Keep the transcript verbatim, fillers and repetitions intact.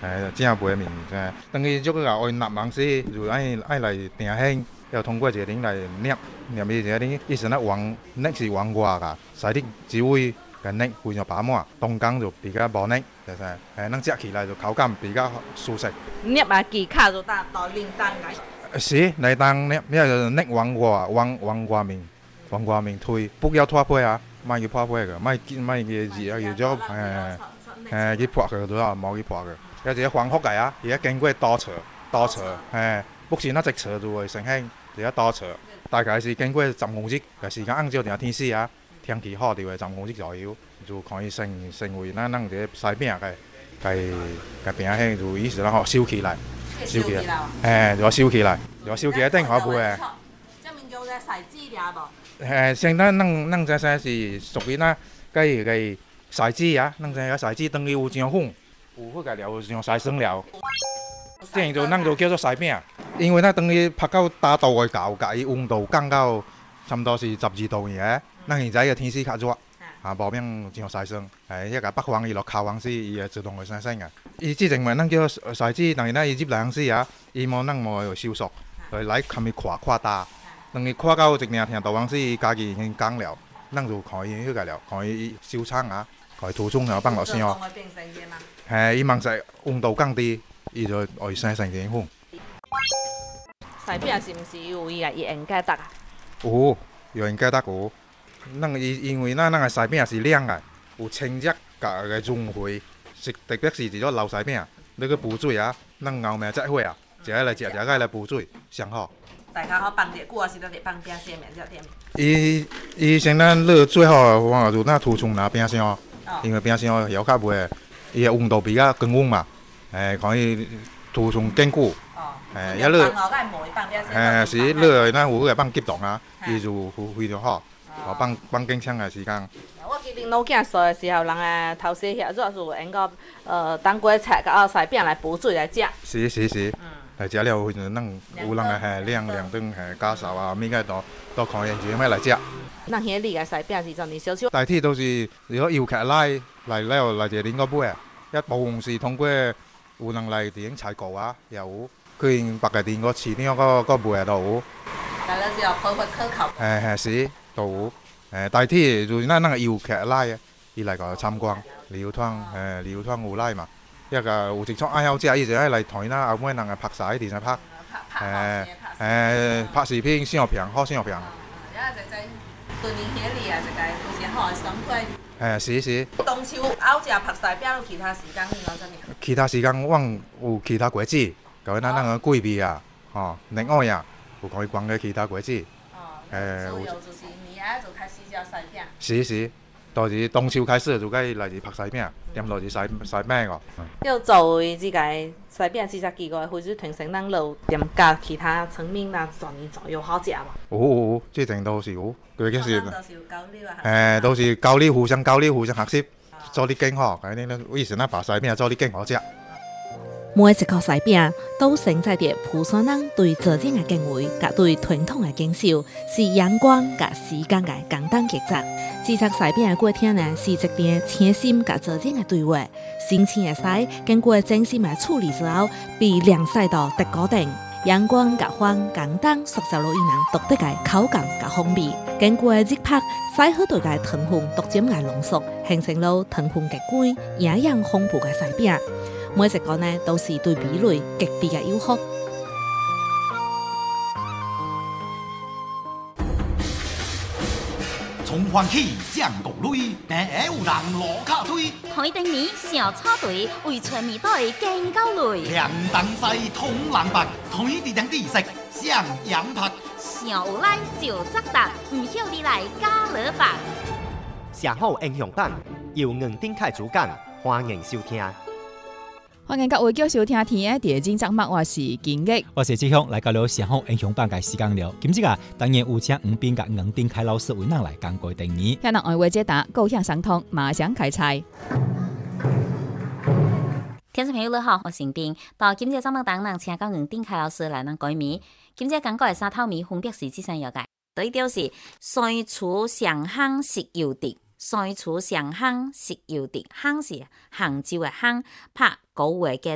誒正背面誒，等於足個愛納網時就愛愛嚟定興，要通過一個點嚟捏捏呢個點，意思咧往捏是往外噶，使啲只會嘅捏換咗把膜，東江就比較冇捏，就係誒能食起來就口感比較舒適。 捏啊技巧就打到零蛋嚟。 是，嚟當捏，因為捏往外往往外面往外面推，不要拖背啊，唔要拖背嘅，唔係唔係嘅熱啊熱咗誒誒去破嘅都啊冇去破嘅。有隻黃殼嘅啊，而家經過多車多車，誒，目前一隻車就會成興，而家多車，大概是經過十公尺嘅時間，按照條天氣啊，天氣好就係十公尺左右，就可以成成為咱咱隻西餅嘅嘅嘅餅興，就意思啦，燒起來，燒起來，誒，就燒起來，就燒起來定好背嘅。 即係面叫隻細枝㗎噃。 誒，現在咱咱隻隻是屬於啦，嘅嘅細枝啊，咱隻個細枝等於有張紅。有嗰個料用西生料，即係就咱就叫做西餅，因為咱等於拍到打到嘅舊架，伊溫度降到差唔多是十二度嘅，咱現在嘅天氣較熱，啊無免像西生，係一個北方伊落靠往時，伊會自動會生生嘅。伊之前咪咱叫西子，但係咱伊入嚟時啊，伊冇咱冇收縮，嚟來冚咪擴擴大，等於擴到一定程度往時，伊家己已經降了，咱就可以嗰個料，可以燒餐啊，可以塗中然後放落先哦。係，伊望實溫度降低，伊就會生成點風。 西餅是毋是有伊個鹽加得啊？ 有，有鹽加得有。咱因因為咱咱個西餅是涼個，有清熱甲個潤肺，是特別是一種老西餅，你去補水啊，咱後面再會啊，食起來食食起來補水上好。 大家好放啲久啊，是得嚟放餅先面只點。 伊伊先咱熱最好話就那塗葱拿餅先哦，因為餅先哦有較袂。伊個溫度比較高溫嘛，誒可以塗上堅固，誒一熱，誒是熱咱有個放急凍啊，伊就非常好，我放放經槍嘅時間。 我記得老囝細嘅時候，人誒頭先遐做就用個誒當歸菜甲西餅來補水來食。 是是是，來食了有咱有人誒係涼涼頓係家嫂啊，咩個都都可以自己買來食。 咱遐裡個西餅是真係小小。 大體都是如果搖起來來了來就點個杯啊！一部分是通過有人嚟點採購啊，有佢白嘅點個飼點個個杯都有。 但係就可可可靠。 誒係是都有。誒大體就咱那個搖起來啊，伊嚟個參觀，流湯誒流湯有來嘛。一個有一種愛好者，伊就喺嚟台啦，後尾人係拍曬電視拍，誒誒拍視頻相片，好相片。 對年遐裡啊，一個有些好嘅生活。 誒是是。 中秋後食拍西餅，其他時間你講怎樣？ 其他時間我有其他果子，咁咱那個桂皮啊，吼，另外啊，有可以講嘅其他果子。 哦。誒。主要就是年啊，就開始食西餅。 是是，就是中秋開始就該來自拍西餅，點落去西西餅個。 要做呢個西餅四十幾個，或者團成咱路點加其他層面啦，全年左右好食嘛。 有有有，這程度是有。佢嘅是， 都是有交流啊。 誒，都是交流，互相交流，互相學習，做啲更好。咁呢，以前咱拍西餅做啲更好食。 每一個西餅都承載着蒲山人對做人嘅敬畏，甲對傳統嘅堅守，是陽光甲時間嘅簡單抉擇。製作西餅嘅過程呢，是一段誠心甲做人嘅對話，新鮮嘅西經過精心嘅處理之後，被晾曬到特固定。陽光甲風簡單塑造了伊人獨特嘅口感甲風味。經過熱拍，西好對嘅糖分逐漸嘅濃縮，形成了糖分極高、營養豐富嘅西餅。每一個呢，都是對味蕾極地嘅要求。 從歡喜降國淚，平下有人落卡推。 台燈年小草隊為全面隊見到淚。 涼東西通人白，台地兩地色上洋拍。 上有來就作答，唔曉你來加勒白。 上好英雄版由吳丁凱主講，歡迎收聽。 歡迎各位繼續收聽天嘅第二集節目，我是金玉， 我是志雄，來到了上好英雄版嘅時間了。今日啊，當然有請吳斌甲吳丁凱老師為咱來講過定義。 向人愛話解答，高興相通，馬上開菜。 聽眾朋友你好，我是吳斌。到今日節目當中，請到吳丁凱老師來咱改名。今日講過嘅三套米分別是這三樣嘅，第一條是西廚上香食油碟。西廚上香食油碟，香是杭州嘅香，拍古話嘅